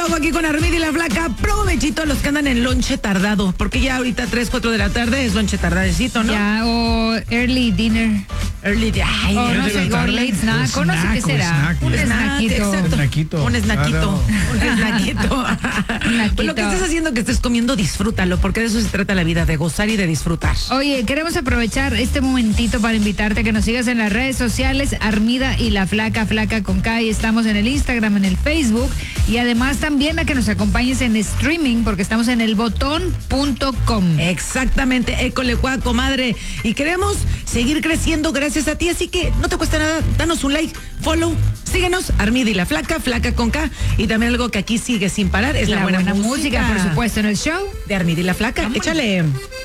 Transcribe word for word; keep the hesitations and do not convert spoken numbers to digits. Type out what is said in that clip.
Show aquí con Armida y la Flaca. Provechito a los que andan en lonche tardado, porque ya ahorita tres, cuatro de la tarde es lonche tardadecito, ¿no? Ya, o early dinner. Early, ay, O no sé, o late snack, o no sé qué será. Un snackito. Exacto. Snackito. Un snackito. Claro. Un snackito. Pues lo que estés haciendo que estés comiendo, disfrútalo, porque de eso se trata la vida, de gozar y de disfrutar. Oye, queremos aprovechar este momentito para invitarte a que nos sigas en las redes sociales, Armida y la Flaca, Flaca con K, y estamos en el Instagram, en el Facebook, y además también a que nos acompañes en streaming, porque estamos en el botón punto com. Exactamente, école, cuá, comadre. Y queremos seguir creciendo gracias a ti, así que no te cuesta nada, danos un like, follow, síguenos, Armida y la Flaca, Flaca con K, y también algo que aquí sigue sin parar es la, La buena, buena música, música, por supuesto, en el show de Armida y la Flaca. Vamos. Échale.